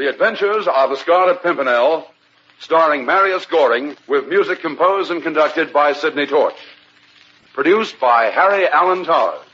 The Adventures of the Scarlet Pimpernel, starring Marius Goring, with music composed and conducted by Sidney Torch. Produced by Harry Allen Towers.